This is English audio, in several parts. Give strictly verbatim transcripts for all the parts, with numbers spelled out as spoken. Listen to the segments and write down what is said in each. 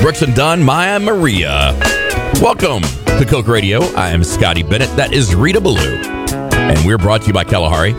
Brooks and Dunn, Maya Maria. Welcome to Coke Radio. I am Scotty Bennett. That is Rita Ballou. And we're brought to you by Kalahari.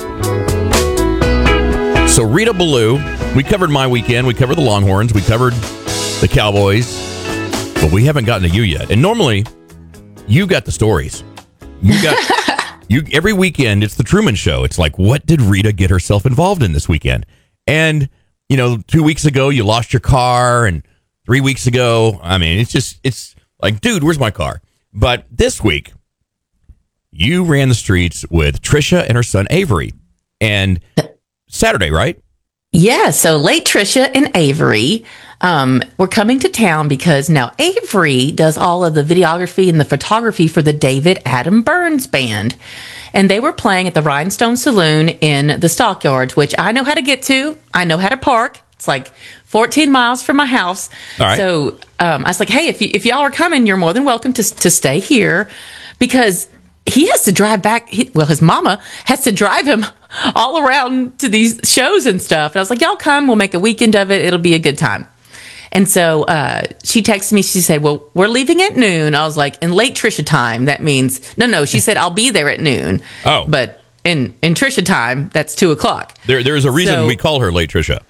So Rita Ballou, we covered my weekend. We covered the Longhorns. We covered the Cowboys. But we haven't gotten to you yet. And normally, you got the stories. You got you every weekend. It's the Truman Show. It's like, what did Rita get herself involved in this weekend? And, you know, two weeks ago, you lost your car. And three weeks ago, I mean, it's just, it's like, dude, where's my car? But this week, you ran the streets with Trisha and her son, Avery. And Saturday, right? Yeah, so late Trisha and Avery um, were coming to town because now Avery does all of the videography and the photography for the David Adam Burns Band. And they were playing at the Rhinestone Saloon in the Stockyards, which I know how to get to. I know how to park. It's like fourteen miles from my house. All right. So um, I was like, hey, if, y- if y'all are coming, you're more than welcome to, to stay here because he has to drive back. He, well, his mama has to drive him all around to these shows and stuff. And I was like, y'all come. We'll make a weekend of it. It'll be a good time. And so uh, she texted me. She said, well, we're leaving at noon. I was like, in late Trisha time, that means, no, no. She said, I'll be there at noon. Oh. But in, in Trisha time, that's two o'clock. There, There's a reason So- we call her Late Trisha.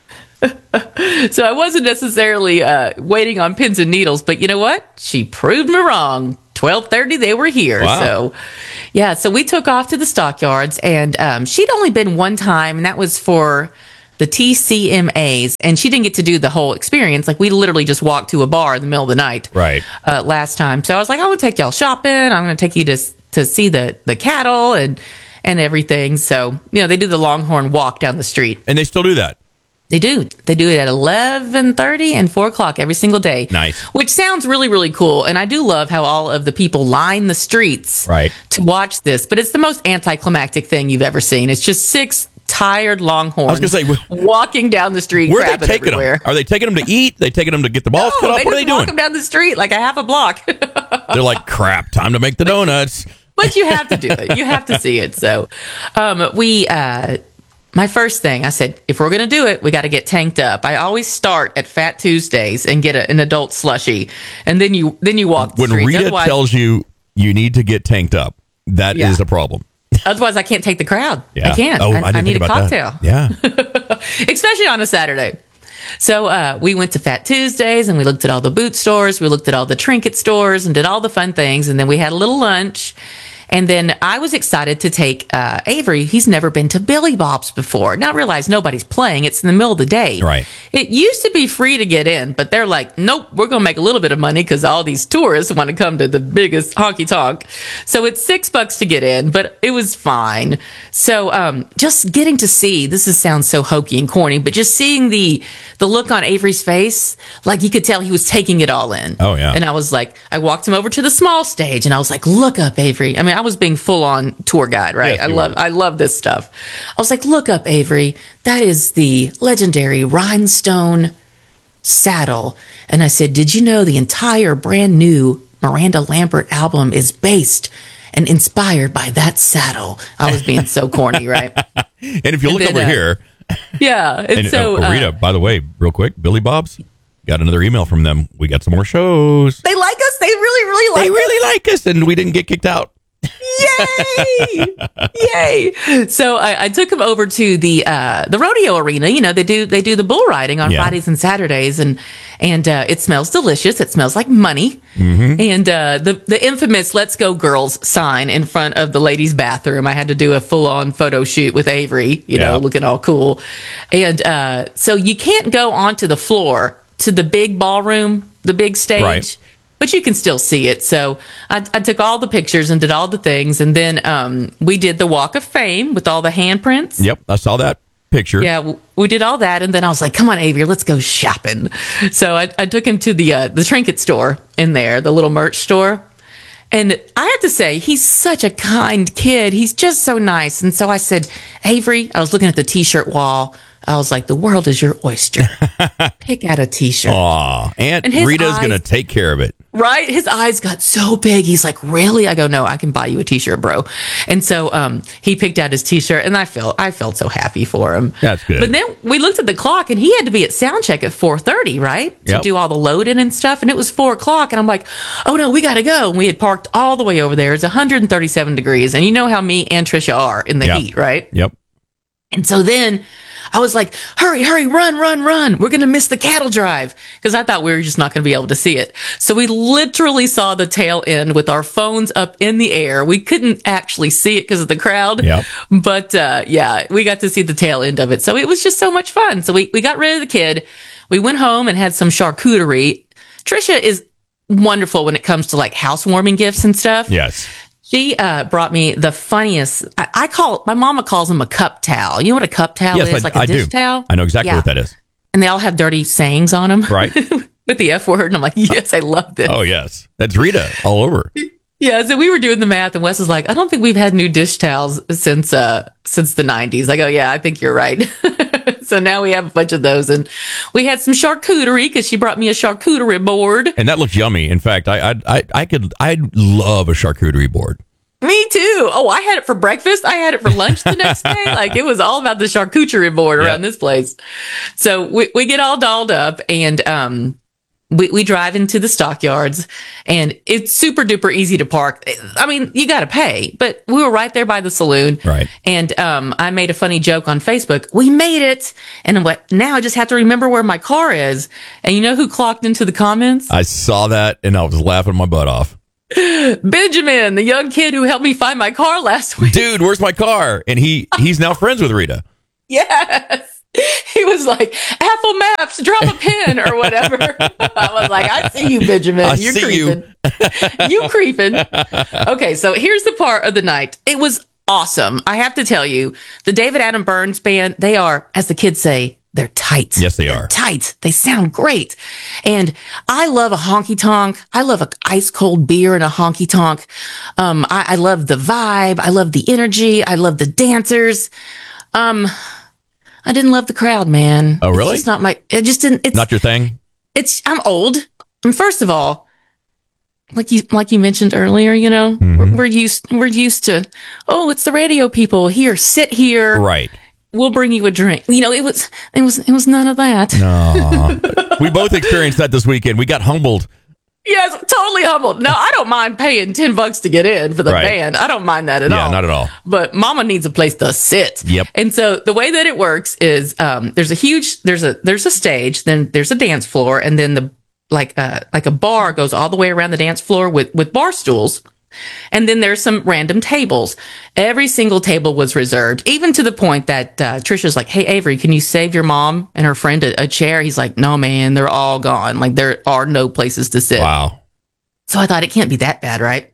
So I wasn't necessarily uh, waiting on pins and needles, but you know what? She proved me wrong. twelve thirty, they were here. Wow. So, yeah, so we took off to the Stockyards, and um, she'd only been one time, and that was for the T C M As, and she didn't get to do the whole experience. Like, we literally just walked to a bar in the middle of the night Right. uh, last time. So I was like, I'm going to take y'all shopping. I'm going to take you to to see the, the cattle and, and everything. So, you know, they do the Longhorn walk down the street. And they still do that. They do. They do it at eleven thirty and four o'clock every single day. Nice. Which sounds really, really cool. And I do love how all of the people line the streets Right. to watch this. But it's the most anticlimactic thing you've ever seen. It's just six tired Longhorns I was gonna say, walking down the street, Where are they crapping taking everywhere. them? Are they taking them to eat? They taking them to get the balls No, cut off? they What are just they walk doing? them down the street like a half a block. They're like, crap, time to make the donuts. But you have to do it. You have to see it. So um, we, uh, my first thing, I said, if we're going to do it, we got to get tanked up. I always start at Fat Tuesdays and get a, an adult slushie. And then you then you walk the When streets. Rita Otherwise- tells you you need to get tanked up, that Yeah. is a problem. Otherwise, I can't take the crowd. Yeah. I can't. Oh, I, I, I didn't need a think about that. cocktail. Yeah. Especially on a Saturday. So uh, we went to Fat Tuesdays and we looked at all the boot stores. We looked at all the trinket stores and did all the fun things. And then we had a little lunch. And then I was excited to take uh, Avery. He's never been to Billy Bob's before. Now realize nobody's playing. It's in the middle of the day. Right. It used to be free to get in, but they're like, nope, we're going to make a little bit of money because all these tourists want to come to the biggest honky tonk. So it's six bucks to get in, but it was fine. So um, just getting to see, this is, sounds so hokey and corny, but just seeing the the look on Avery's face, like you could tell he was taking it all in. Oh, yeah. And I was like, I walked him over to the small stage and I was like, look up, Avery. I mean, I was being full on tour guide, right? Yes, I you love were. I love this stuff. I was like, look up, Avery. That is the legendary Rhinestone saddle. And I said, did you know the entire brand new Miranda Lambert album is based and inspired by that saddle? I was being so corny, right? And if you And look then, over uh, here, Yeah. And, and so uh, Rita, uh, by the way, real quick, Billy Bob's got another email from them. We got some more shows. they like us. They really, really like They us. really like us, and we didn't get kicked out. Yay! Yay! So I, I took him over to the uh, the rodeo arena. You know, they do they do the bull riding on Yeah. Fridays and Saturdays, and and uh, it smells delicious. It smells like money. Mm-hmm. And uh, the the infamous "Let's Go Girls" sign in front of the ladies' bathroom. I had to do a full on photo shoot with Avery. You know, Yeah. looking all cool. And uh, so you can't go onto the floor to the big ballroom, the big stage. Right. But you can still see it. So I, I took all the pictures and did all the things. And then um, we did the Walk of Fame with all the handprints. Yep, I saw that picture. Yeah, w- we did all that. And then I was like, come on, Avery, let's go shopping. So I, I took him to the uh, the trinket store in there, the little merch store. And I have to say, he's such a kind kid. He's just so nice. And so I said, Avery, I was looking at the T-shirt wall. I was like, the world is your oyster. Pick out a T-shirt. Aw, Aunt And his Rita's eyes- going to take care of it. Right? His eyes got so big. He's like, really? I go, no, I can buy you a t-shirt, bro. And so um, he picked out his t-shirt, and I felt I felt so happy for him. That's good. But then we looked at the clock, and he had to be at sound check at four thirty, right? To Yep. do all the loading and stuff. And it was four o'clock, and I'm like, oh, no, we got to go. And we had parked all the way over there. It's one hundred thirty-seven degrees. And you know how me and Trisha are in the Yep. heat, right? Yep. And so then I was like, hurry, hurry, run, run, run. We're going to miss the cattle drive, because I thought we were just not going to be able to see it. So we literally saw the tail end with our phones up in the air. We couldn't actually see it because of the crowd. Yep. But uh, yeah, we got to see the tail end of it. So it was just so much fun. So we, we got rid of the kid. We went home and had some charcuterie. Trisha is wonderful when it comes to like housewarming gifts and stuff. Yes. She uh, brought me the funniest. I, I call my mama calls them a cup towel. You know what a cup towel Yes, is? I, like a I dish do. towel. I know exactly Yeah. what that is. And they all have dirty sayings on them, Right. with the F word. And I'm like, yes, I love this. Oh, yes. That's Rita all over. Yeah. So we were doing the math, and Wes was like, I don't think we've had new dish towels since uh since the nineties. I go, yeah, I think you're right. So now we have a bunch of those, and we had some charcuterie because she brought me a charcuterie board. And that looks yummy. In fact, I I I, I could I love a charcuterie board. Me too. Oh, I had it for breakfast. I had it for lunch the next day. Like, it was all about the charcuterie board around Yeah. this place. So we, we get all dolled up, and um, we, we drive into the stockyards, and it's super duper easy to park. I mean, you got to pay, but we were right there by the saloon. Right. And um, I made a funny joke on Facebook. We made it. And I'm like, now I just have to remember where my car is. And you know who clocked into the comments? I saw that and I was laughing my butt off. Benjamin, the young kid who helped me find my car last week. Dude, where's my car? And he he's now friends with Rita. Yes. He was like, Apple Maps, drop a pin or whatever. I was like, I see you, Benjamin. I You're see you. creeping. You creeping. Okay, so here's the part of the night. It was awesome. I have to tell you, the David Adam Burns band, they are, as the kids say, they're tight. Yes, they They're are. tight. They sound great. And I love a honky tonk. I love a ice cold beer and a honky tonk. Um, I, I love the vibe. I love the energy. I love the dancers. Um, I didn't love the crowd, man. Oh, really? It's not my, it just didn't, it's, Not your thing? it's, I'm old. And first of all, like you, like you mentioned earlier, you know, Mm-hmm. we're, we're used, we're used to, oh, it's the radio people here, sit here. Right. We'll bring you a drink. You know, it was, it was, it was none of that. No. We both experienced that this weekend. We got humbled. Yes, totally humbled. No, I don't mind paying ten bucks to get in for the Right. band. I don't mind that at Yeah, all. not at all. But mama needs a place to sit. Yep. And so the way that it works is um there's a huge there's a there's a stage, then there's a dance floor, and then the like uh like a bar goes all the way around the dance floor with with bar stools. And then there's some random tables. Every single table was reserved, even to the point that uh, Trisha's like, hey, Avery, can you save your mom and her friend a, a chair? He's like, no, man, they're all gone. Like, there are no places to sit. Wow. So I thought it can't be that bad, right?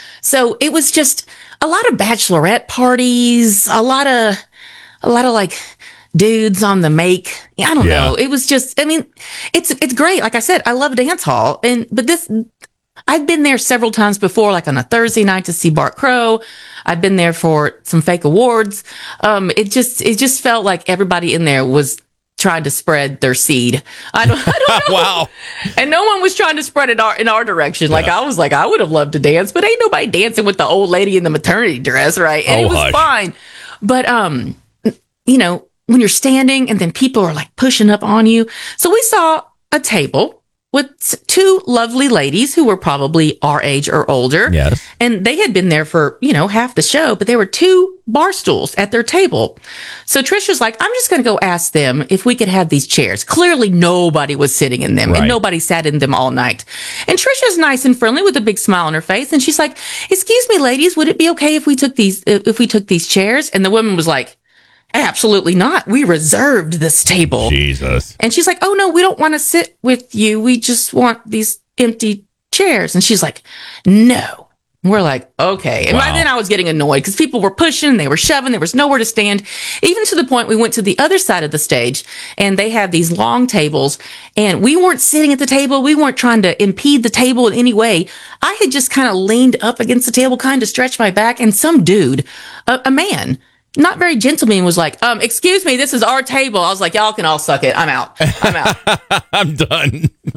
So it was just a lot of bachelorette parties, a lot of, a lot of like dudes on the make. I don't Yeah. know. It was just, I mean, it's, it's great. Like I said, I love dance hall. And, but this, I've been there several times before, like on a Thursday night to see Bart Crow. I've been there for some fake awards. Um, it just, it just felt like everybody in there was trying to spread their seed. I don't, I don't know. Wow. And no one was trying to spread it our, in our direction. Like, I was like, I would have loved to dance, but ain't nobody dancing with the old lady in the maternity dress, right? And Oh, it was hush. fine. But, um, you know, when you're standing and then people are like pushing up on you. So we saw a table with two lovely ladies who were probably our age or older. Yes. And they had been there for, you know, half the show, but there were two bar stools at their table. So Trisha's like, I'm just going to go ask them if we could have these chairs. Clearly nobody was sitting in them Right. and nobody sat in them all night. And Trisha's nice and friendly with a big smile on her face. And she's like, excuse me, ladies, would it be okay if we took these, if we took these chairs? And the woman was like, absolutely not. We reserved this table. Jesus. And she's like, oh, no, we don't want to sit with you. We just want these empty chairs. And she's like, no. And we're like, okay. And by Wow. then I was getting annoyed because people were pushing, they were shoving, there was nowhere to stand. Even to the point we went to the other side of the stage and they have these long tables and we weren't sitting at the table. We weren't trying to impede the table in any way. I had just kind of leaned up against the table, kind of stretched my back, and some dude, a, a man, not very gentleman, was like, um, excuse me, this is our table. I was like, y'all can all suck it. I'm out. I'm out. I'm done.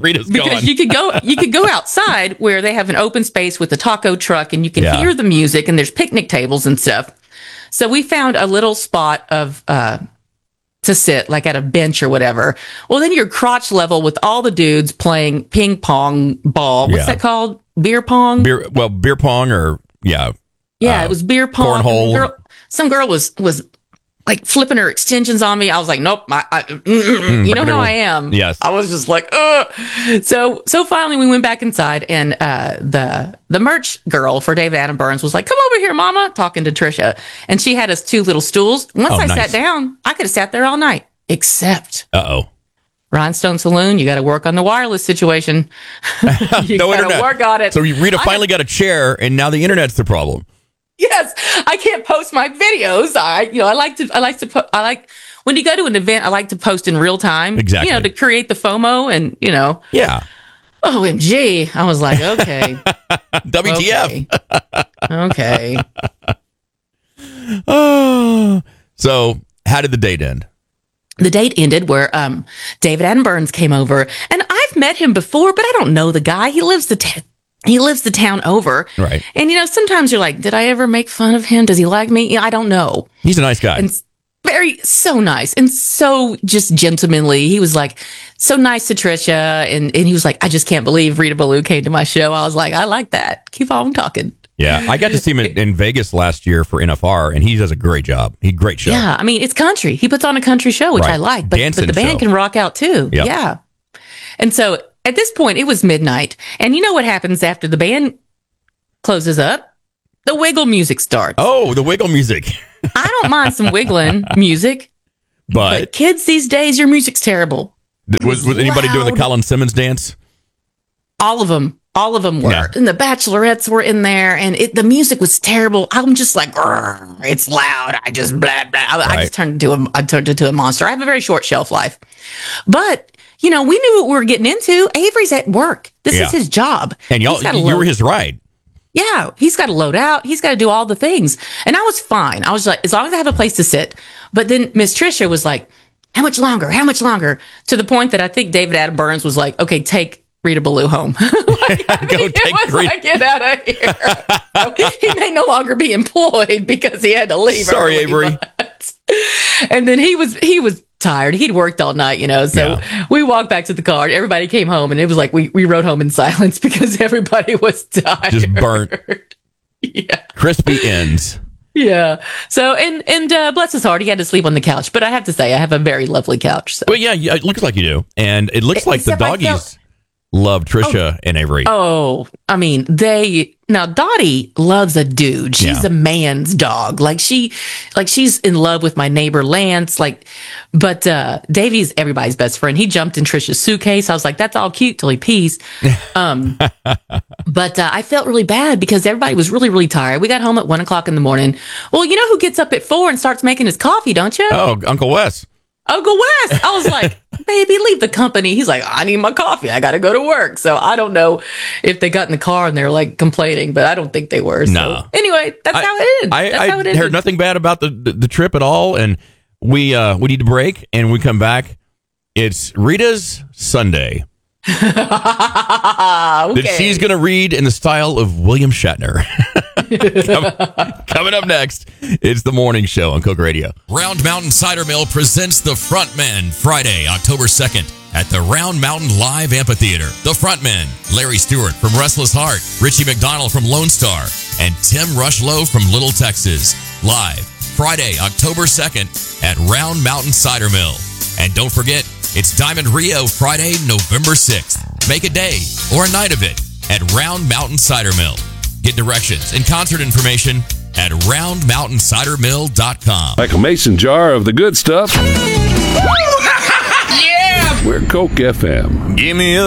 Rita's because gone. you could go you could go outside where they have an open space with a taco truck and you can Yeah. hear the music and there's picnic tables and stuff. So we found a little spot of uh to sit, like at a bench or whatever. Well, then you're crotch level with all the dudes playing ping pong ball. What's Yeah. that called? Beer pong? Beer, well, beer pong or, yeah. Yeah, uh, it was beer pong. cornhole. Girl, some girl was was like flipping her extensions on me. I was like, nope. I, I, mm, mm, mm. You know how I am. Yes. I was just like, ugh. So so finally we went back inside, and uh, the the merch girl for David Adam Burns was like, come over here, Mama, talking to Trisha, and she had us two little stools. Once Oh, I nice. sat down, I could have sat there all night. Except Uh-oh. Rhinestone Saloon, you got to work on the wireless situation. you No got internet. to work on it. So Rita I finally got a chair, and now the internet's the problem. Yes, I can't post my videos. I, you know, I like to, I like to, po- I like when you go to an event, I like to post in real time. Exactly. You know, to create the FOMO and, you know, Yeah. O M G. I was like, okay. W T F. Okay. okay. Oh. So how did the date end? The date ended where um, David Adam Burns came over, and I've met him before, but I don't know the guy. He lives the t- he lives the town over, Right. And you know, sometimes you're like, did I ever make fun of him? Does he like me? You know, I don't know. He's a nice guy. And s- very so nice and so just gentlemanly. He was like so nice to Trisha, and and he was like, I just can't believe Rita Ballou came to my show. I was like, I like that. Keep on talking. Yeah, I got to see him in, in Vegas last year for N F R, and he does a great job. He great show. Yeah, I mean, it's country. He puts on a country show, which Right. I like, but, Dancing but the band show. can rock out too. Yep. Yeah. And so at this point, it was midnight. And you know what happens after the band closes up? The wiggle music starts. Oh, the wiggle music. I don't mind some wiggling music, But, but kids these days, your music's terrible. was, was anybody doing the loud. Colin Simmons dance? All of them. All of them were. Yeah. And the Bachelorettes were in there, and it, the music was terrible. I'm just like, "Grr, it's loud. I just blah, blah. I, I Right. just turned into a, I turned into a monster. I have a very short shelf life. But, you know, we knew what we were getting into. Avery's at work. This Yeah. is his job. And y'all, He's gotta you load- were his ride. Yeah, he's got to load out. He's got to do all the things. And I was fine. I was like, as long as I have a place to sit. But then Miss Trisha was like, how much longer? How much longer? To the point that I think David Adam Burns was like, okay, take Rita Ballou home. like, I Go think take it was Rita- like, get out of here. So he may no longer be employed because he had to leave. Sorry, early, Avery. but- And then he was he was tired. He'd worked all night, you know. So Yeah. we walked back to the car. Everybody came home, and it was like we we rode home in silence because everybody was tired. Just burnt. Yeah. Crispy ends. Yeah. So and and uh, bless his heart, he had to sleep on the couch. But I have to say, I have a very lovely couch. So. Well, yeah, yeah, it looks like you do. And it looks like the Except I doggies felt- love Trisha and Avery. Oh, I mean, they now Dottie loves a dude. She's Yeah. a man's dog. Like she, like she's in love with my neighbor Lance. Like, but uh Davey's everybody's best friend. He jumped in Trisha's suitcase. I was like, that's all cute till he pees. Um, but uh, I felt really bad because everybody was really, really tired. We got home at one o'clock in the morning. Well, you know who gets up at four and starts making his coffee, don't you? Oh, Uncle Wes. Uncle Wes. I was like, baby, leave the company. He's like, I need my coffee. I got to go to work. So I don't know if they got in the car and they're like complaining, but I don't think they were. So No. anyway, that's I- how it ended. I, That's I how it ended. heard nothing bad about the, the, the trip at all. And we uh, we need to break. And when we come back, it's Rita's Sunday okay. that she's going to read in the style of William Shatner. Come- Coming up next, it's the morning show on Coke Radio. Round Mountain Cider Mill presents The Frontmen Friday, October second at the Round Mountain Live Amphitheater. The Frontmen, Larry Stewart from Restless Heart, Richie McDonald from Lone Star, and Tim Rushlow from Little Texas. Live Friday, October second at Round Mountain Cider Mill. And don't forget, it's Diamond Rio Friday, November sixth. Make a day or a night of it at Round Mountain Cider Mill. Get directions and concert information at round mountain cider mill dot com. Like a mason jar of the good stuff. Yeah! We're Coke F M. Give me a